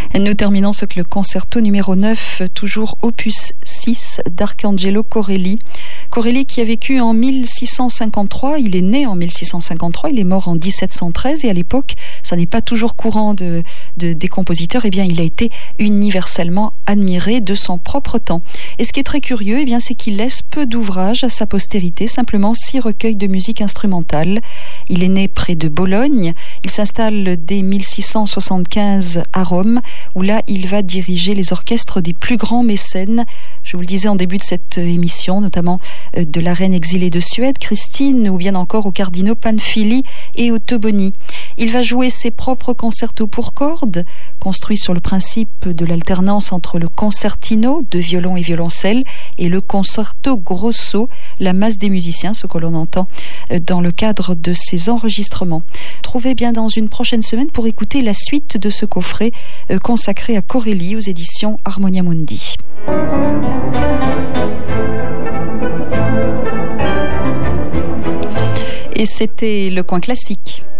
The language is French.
Nous terminons ce que le concerto numéro 9, toujours opus 6 d'Arcangelo Corelli. Corelli qui a vécu en 1653, il est né en 1653, il est mort en 1713 et à l'époque, ça n'est pas toujours courant des compositeurs, eh bien il a été universellement admiré de son propre temps. Et ce qui est très curieux, eh bien c'est qu'il laisse peu d'ouvrages à sa postérité, simplement 6 recueils de musique instrumentale. Il est né près de Bologne, il s'installe dès 1675 à Rome, où là il va diriger les orchestres des plus grands mécènes. Je vous le disais en début de cette émission, notamment de la reine exilée de Suède, Christine, ou bien encore aux cardinaux Panfili et Ottoboni. Il va jouer ses propres concertos pour cordes, construits sur le principe de l'alternance entre le concertino de violon et violoncelle et le concerto grosso, la masse des musiciens, ce que l'on entend dans le cadre de ces enregistrements. Trouvez bien dans une prochaine semaine pour écouter la suite de ce coffret consacré à Corelli aux éditions Harmonia Mundi. Et c'était le coin classique.